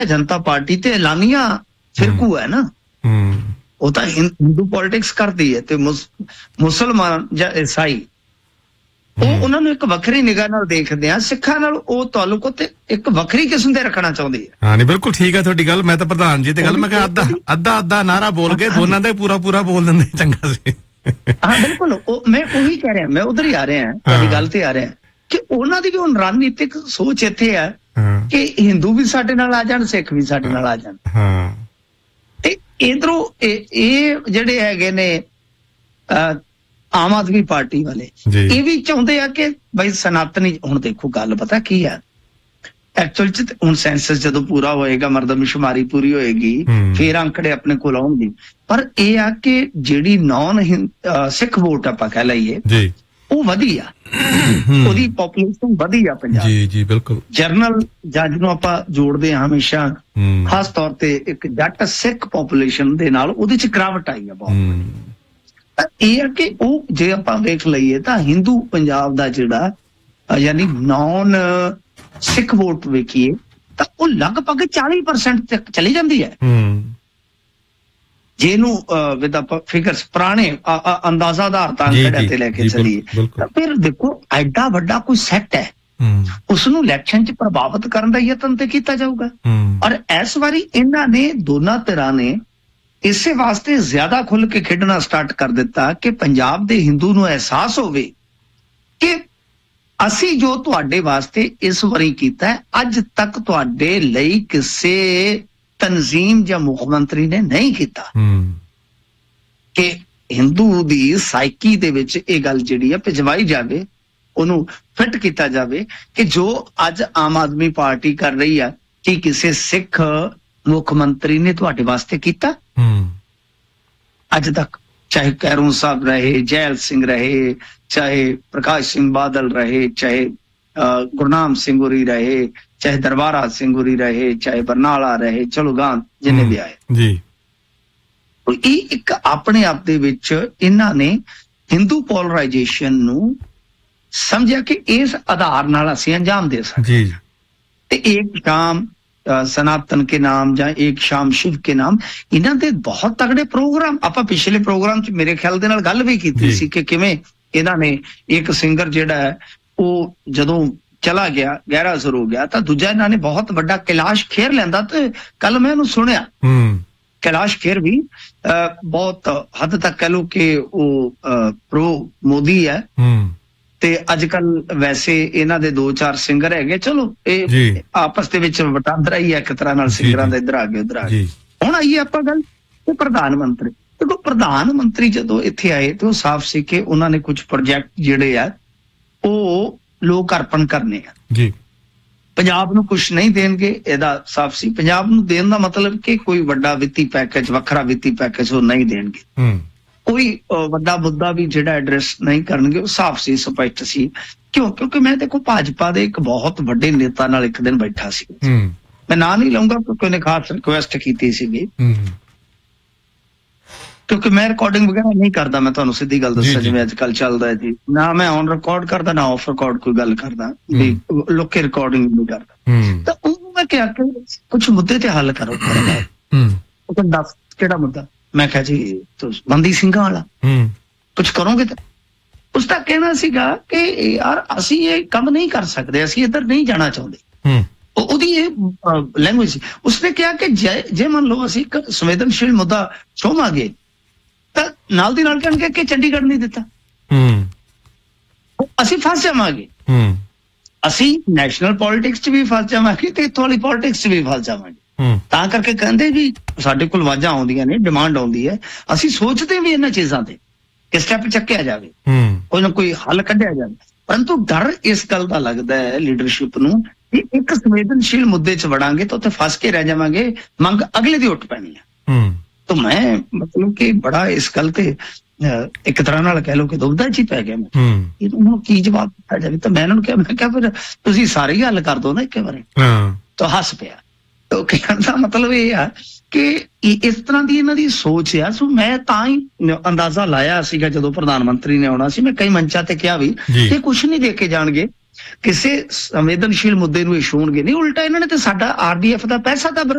जनता party ते एलानिया फिरकू है ना, वो तो हिंदू पॉलिटिक्स करती है ते मुसलमान या ईसाई उन्होंने एक वखरी निगाह नाल देखदे आ, सिखां नाल ओ ताल्लुक ते एक वखरी किस्म दे रखना चाहुंदी है। हां नहीं बिल्कुल ठीक है तुहाडी गल। मैं तो प्रधान जी ते गल मैं कहा अद्धा नारा बोल के दोनों दा पूरा बोल दिंदे चंगा सी। हां बिल्कुल मैं वही कह रहा, मैं उधर ही आ रहा तुहाडी गल ते आ रहा कि उन्हां दी भी हुण रणनीतिक सोच इत्थे है कि हिंदू भी साडे नाल आ जाण, सिख भी साडे नाल आ जाण। हां ते इधरों ए जेड़े हैगे ने आम आदमी पार्टी वाले ये भी चाहते हैं कि भाई सनातनी हुण देखो गल पता की है एक्चुअल च हुण सेंसस जदों पूरा होएगा, मरदमशुमारी पूरी होएगी, फिर आंकड़े अपने कोल आउणगे, पर ये आ कि जिहड़ी नॉन सिख वोट आपां कह लईए ਉਹ ਵਧੀ ਆ, ਉਹਦੀ ਪੋਪੂਲੇਸ਼ਨ ਵਧੀ ਆ ਪੰਜਾਬ। ਜੀ ਜੀ ਬਿਲਕੁਲ। ਜਰਨਲ ਜੱਜ ਨੂੰ ਆਪਾਂ ਜੋੜਦੇ ਹਾਂ ਹਮੇਸ਼ਾ, ਖਾਸ ਤੌਰ ਤੇ ਇੱਕ ਜੱਟ ਸਿੱਖ ਪੋਪੂਲੇਸ਼ਨ ਦੇ ਨਾਲ ਉਹਦੇ ਚ ਗਿਰਾਵਟ ਆਈ ਆ ਬਹੁਤ। ਇਹ ਆ ਕਿ ਉਹ ਜੇ ਆਪਾਂ ਵੇਖ ਲਈਏ ਤਾਂ ਹਿੰਦੂ ਪੰਜਾਬ ਦਾ ਜਿਹੜਾ ਯਾਨੀ ਨੌਨ ਸਿੱਖ ਵੋਟ ਵੇਖੀਏ ਤਾਂ ਉਹ ਲਗਭਗ 40% ਤੱਕ ਚਲੀ ਜਾਂਦੀ ਹੈ। ਜਿਹਨੂੰ ਵਿਦ ਫਿਗਰਸ ਪੁਰਾਣੇ ਅੰਦਾਜ਼ਾ ਆਧਾਰ ਤਾਂ ਅੰਕੜਿਆਂ ਤੇ ਲੈ ਕੇ ਚੱਲੀਏ ਤਾਂ ਫਿਰ ਦੇਖੋ ਐਡਾ ਵੱਡਾ ਕੋਈ ਸੈੱਟ ਹੈ, ਉਸਨੂੰ ਇਲੈਕਸ਼ਨ 'ਚ ਪ੍ਰਭਾਵਿਤ ਕਰਨ ਦਾ ਯਤਨ ਤੇ ਕੀਤਾ ਜਾਊਗਾ। ਔਰ ਇਸ ਵਾਰੀ ਇਹਨਾਂ ਨੇ ਦੋਨਾਂ ਧਿਰਾਂ ਨੇ ਇਸੇ ਵਾਸਤੇ ਜ਼ਿਆਦਾ ਖੁੱਲ ਕੇ ਖੇਡਣਾ ਸਟਾਰਟ ਕਰ ਦਿੱਤਾ ਕਿ ਪੰਜਾਬ ਦੇ ਹਿੰਦੂ ਨੂੰ ਅਹਿਸਾਸ ਹੋਵੇ ਕਿ ਅਸੀਂ ਜੋ ਤੁਹਾਡੇ ਵਾਸਤੇ ਇਸ ਵਾਰੀ ਕੀਤਾ ਅੱਜ ਤੱਕ ਤੁਹਾਡੇ ਲਈ ਕਿਸੇ ਤਨਜ਼ੀਮ ਜਾਂ ਮੁੱਖ ਮੰਤਰੀ ਨੇ ਨਹੀਂ ਕੀਤਾ। ਕਿ ਹਿੰਦੂ ਦੀ ਸਾਈਕੀ ਦੇ ਵਿੱਚ ਇਹ ਗੱਲ ਜਿਹੜੀ ਆ ਭਿਜਵਾਈ ਜਾਵੇ, ਉਹਨੂੰ ਫਿੱਟ ਕੀਤਾ ਜਾਵੇ ਕਿ ਜੋ ਅੱਜ ਆਮ ਆਦਮੀ ਪਾਰਟੀ ਕਰ ਰਹੀ ਆ ਕਿ ਕਿਸੇ ਸਿੱਖ ਮੁੱਖ ਮੰਤਰੀ ਨੇ ਤੁਹਾਡੇ ਵਾਸਤੇ ਕੀਤਾ ਅੱਜ ਤੱਕ, ਚਾਹੇ ਕੈਰੋਂ ਸਾਹਿਬ ਰਹੇ, ਜੈਲ ਸਿੰਘ ਰਹੇ, ਚਾਹੇ ਪ੍ਰਕਾਸ਼ ਸਿੰਘ ਬਾਦਲ ਰਹੇ, ਚਾਹੇ ਗੁਰਨਾਮ ਸਿੰਘ ਹੋਰੀ ਰਹੇ, ਚਾਹੇ ਦਰਬਾਰਾ ਸਿੰਘ ਹੋਰੀ ਰਹੇ, ਚਾਹੇ ਬਰਨਾਲਾ ਰਹੇ, ਚਲੋ ਗਾਂ ਜਿੰਨੇ ਵੀ ਆਏ ਜੀ। ਇਹ ਇੱਕ ਆਪਣੇ ਆਪ ਦੇ ਵਿੱਚ ਇਹਨਾਂ ਨੇ ਹਿੰਦੂ ਪੋਲਰਾਈਜੇਸ਼ਨ ਨੂੰ ਸਮਝਿਆ ਕਿ ਇਸ ਆਧਾਰ ਨਾਲ ਅਸੀਂ ਅੰਜਾਮ ਦੇ ਸਕਦੇ ਤੇ ਇੱਕ ਸ਼ਾਮ सनातन के नाम ਜਾਂ एक शाम शिव के नाम ਇਹਨਾਂ ਦੇ ਬਹੁਤ ਤਗੜੇ ਪ੍ਰੋਗਰਾਮ ਆਪਾਂ ਪਿਛਲੇ ਪ੍ਰੋਗਰਾਮ 'ਚ ਮੇਰੇ ਖਿਆਲ ਦੇ ਨਾਲ ਗੱਲ ਵੀ ਕੀਤੀ ਸੀ ਕਿ ਕਿਵੇਂ ਇਹਨਾਂ ਨੇ ਇੱਕ ਸਿੰਗਰ ਜਿਹੜਾ ਹੈ ਉਹ ਜਦੋਂ ਚਲਾ ਗਿਆ ਗਹਿਰਾ ਅਸਰ ਹੋ ਗਿਆ ਤਾਂ ਦੂਜਾ ਇਹਨਾਂ ਨੇ ਬਹੁਤ ਵੱਡਾ ਕੈਲਾਸ਼ ਖੇਰ ਲੈਂਦਾ ਤੇ ਕੱਲ ਮੈਂ ਉਹਨੂੰ ਸੁਣਿਆ ਕੈਲਾਸ਼ ਖੇਰ ਵੀ ਬਹੁਤ ਹੱਦ ਤੱਕ ਕਹਿ ਲਓ ਕਿ ਉਹ ਪ੍ਰੋ ਮੋਦੀ ਹੈ ਤੇ ਅੱਜ ਕੱਲ ਵੈਸੇ ਇਹਨਾਂ ਦੇ 2-4 ਸਿੰਗਰ ਹੈਗੇ, ਚਲੋ ਇਹ ਆਪਸ ਦੇ ਵਿੱਚ ਵਟਾਂਦਰਾ ਹੀ ਹੈ ਇੱਕ ਤਰ੍ਹਾਂ ਨਾਲ ਸਿੰਗਰਾਂ ਦਾ, ਇੱਧਰ ਆ ਗਏ ਉੱਧਰ ਆ ਗਏ। ਹੁਣ ਆਈਏ ਆਪਾਂ ਗੱਲ ਤੇ ਪ੍ਰਧਾਨ ਮੰਤਰੀ। ਦੇਖੋ ਪ੍ਰਧਾਨ ਮੰਤਰੀ ਜਦੋਂ ਇੱਥੇ ਆਏ ਤੇ ਉਹ ਸਾਫ਼ ਸੀ ਕਿ ਉਹਨਾਂ ਨੇ ਕੁਝ ਪ੍ਰੋਜੈਕਟ ਜਿਹੜੇ ਆ ਉਹ ਲੋਕ ਅਰਪਣ ਕਰਨੇ ਆ, ਪੰਜਾਬ ਨੂੰ ਕੁਛ ਨਹੀਂ ਦੇਣਗੇ, ਇਹਦਾ ਸਾਫ਼ ਸੀ। ਪੰਜਾਬ ਨੂੰ ਦੇਣ ਦਾ ਮਤਲਬ ਕਿ ਕੋਈ ਵੱਡਾ ਵਿੱਤੀ ਪੈਕੇਜ, ਵੱਖਰਾ ਵਿੱਤੀ ਪੈਕੇਜ ਉਹ ਨਹੀਂ ਦੇਣਗੇ, ਕੋਈ ਵੱਡਾ ਮੁੱਦਾ ਵੀ ਜਿਹੜਾ ਐਡਰੈਸ ਨਹੀਂ ਕਰਨਗੇ, ਉਹ ਸਾਫ਼ ਸੀ, ਸਪਸ਼ਟ ਸੀ। ਕਿਉਂਕਿ ਮੈਂ ਦੇਖੋ ਭਾਜਪਾ ਦੇ ਇੱਕ ਬਹੁਤ ਵੱਡੇ ਨੇਤਾ ਨਾਲ ਇੱਕ ਦਿਨ ਬੈਠਾ ਸੀ, ਮੈਂ ਨਾਂ ਨਹੀਂ ਲਊਂਗਾ ਕਿਉਂਕਿ ਉਹਨੇ ਖਾਸ ਰਿਕੁਐਸਟ ਕੀਤੀ ਸੀਗੀ, ਕਿਉਂਕਿ ਮੈਂ ਰਿਕਾਰਡਿੰਗ ਵਗੈਰਾ ਨਹੀਂ ਕਰਦਾ, ਮੈਂ ਤੁਹਾਨੂੰ ਸਿੱਧੀ ਗੱਲ ਦੱਸਾਂ ਜਿਵੇਂ ਅੱਜ ਕੱਲ ਚੱਲਦਾ ਹੈ ਜੀ, ਨਾ ਮੈਂ ਔਨ ਰਿਕਾਰਡ ਕਰਦਾ ਨਾ ਆਫ ਰਿਕਾਰਡ ਕੋਈ ਗੱਲ ਕਰਦਾ, ਵੀ ਲੋਕੇ ਰਿਕਾਰਡਿੰਗ ਨਹੀਂ ਕਰਦਾ। ਤਾਂ ਉਹਨੂੰ ਮੈਂ ਕਿਹਾ ਕਿ ਕੁਛ ਮੁੱਦੇ ਤੇ ਹੱਲ ਕਰੋ। ਉਹ ਕਹਿੰਦਾ ਦੱਸ ਕਿਹੜਾ ਮੁੱਦਾ? ਮੈਂ ਕਿਹਾ ਜੀ ਬੰਦੀ ਸਿੰਘਾਂ ਵਾਲਾ, ਕੁਛ ਕਰੋਗੇ ਤਾਂ? ਉਸਦਾ ਕਹਿਣਾ ਸੀਗਾ ਕਿ ਯਾਰ ਅਸੀਂ ਇਹ ਕੰਮ ਨਹੀਂ ਕਰ ਸਕਦੇ, ਅਸੀਂ ਇੱਧਰ ਨਹੀਂ ਜਾਣਾ ਚਾਹੁੰਦੇ। ਉਹਦੀ ਇਹ ਲੈਂਗੁਏਜ ਸੀ। ਉਸਨੇ ਕਿਹਾ ਕਿ ਜੇ ਮੰਨ ਲਓ ਅਸੀਂ ਇੱਕ ਸੰਵੇਦਨਸ਼ੀਲ ਮੁੱਦਾ ਛੋਵਾਂਗੇ ਤਾਂ ਨਾਲ ਦੀ ਨਾਲ ਕਹਿਣਗੇ ਕਿ ਚੰਡੀਗੜ੍ਹ ਨਹੀਂ ਦਿੱਤਾ, ਅਸੀਂ ਫਸ ਜਾਵਾਂਗੇ, ਅਸੀਂ ਨੈਸ਼ਨਲ ਪੋਲਿਟਿਕਸ 'ਚ ਵੀ ਫਸ ਜਾਵਾਂਗੇ ਤੇ ਇੱਥੋਂ ਵਾਲੀ ਪੋਲਿਟਿਕਸ 'ਚ ਵੀ ਫਸ ਜਾਵਾਂਗੇ। ਤਾਂ ਕਰਕੇ ਕਹਿੰਦੇ ਵੀ ਸਾਡੇ ਕੋਲ ਆਵਾਜ਼ਾਂ ਆਉਂਦੀਆਂ ਨੇ, ਡਿਮਾਂਡ ਆਉਂਦੀ ਹੈ, ਅਸੀਂ ਸੋਚਦੇ ਵੀ ਇਹਨਾਂ ਚੀਜ਼ਾਂ ਤੇ ਕਿ ਸਟੈਪ ਚੱਕਿਆ ਜਾਵੇ, ਕੋਈ ਨਾ ਕੋਈ ਹੱਲ ਕੱਢਿਆ ਜਾਵੇ। ਪਰੰਤੂ ਡਰ ਇਸ ਗੱਲ ਦਾ ਲੱਗਦਾ ਹੈ ਲੀਡਰਸ਼ਿਪ ਨੂੰ ਕਿ ਇੱਕ ਸੰਵੇਦਨਸ਼ੀਲ ਮੁੱਦੇ 'ਚ ਵੜਾਂਗੇ ਤਾਂ ਉੱਥੇ ਫਸ ਕੇ ਰਹਿ ਜਾਵਾਂਗੇ, ਮੰਗ ਅਗਲੇ ਦੀ ਉੱਠ ਪੈਣੀ ਹੈ। ਤਾਂ ਮੈਂ ਮਤਲਬ ਕਿ ਬੜਾ ਇਸ ਗੱਲ ਤੇ ਇੱਕ ਤਰ੍ਹਾਂ ਨਾਲ ਕਹਿ ਲਓ ਕਿ ਦੁਬਦਾ 'ਚ ਹੀ ਪੈ ਗਿਆ ਮੈਂ, ਇਹਨੂੰ ਕੀ ਜਵਾਬ ਦਿੱਤਾ ਜਾਵੇ। ਤਾਂ ਮੈਂ ਇਹਨਾਂ ਨੂੰ ਕਿਹਾ, ਮੈਂ ਕਿਹਾ ਫਿਰ ਤੁਸੀਂ ਸਾਰੇ ਹੀ ਹੱਲ ਕਰ ਦੋ ਨਾ ਇੱਕੇ ਵਾਰੀ। ਤਾਂ ਹੱਸ ਪਿਆ। ਕਹਿਣ ਦਾ ਮਤਲਬ ਇਹ ਆ ਕਿ ਇਸ ਤਰ੍ਹਾਂ ਦੀ ਇਹਨਾਂ ਦੀ ਸੋਚ ਆ। ਸੋ ਮੈਂ ਤਾਂ ਹੀ ਅੰਦਾਜ਼ਾ ਲਾਇਆ ਸੀਗਾ ਜਦੋਂ ਪ੍ਰਧਾਨ ਮੰਤਰੀ ਨੇ ਆਉਣਾ ਸੀ, ਮੈਂ ਕਈ ਮੰਚਾਂ ਤੇ ਕਿਹਾ ਵੀ ਕਿ ਕੁਛ ਨਹੀਂ ਦੇ ਕੇ ਜਾਣਗੇ, ਕਿਸੇ ਸੰਵੇਦਨਸ਼ੀਲ ਮੁੱਦੇ ਨੂੰ ਇਹ ਛੂਹਣਗੇ ਨਹੀਂ, ਉਲਟਾ ਇਹਨਾਂ ਨੇ ਤੇ ਸਾਡਾ RDF ਦਾ ਪੈਸਾ ਤਾਂ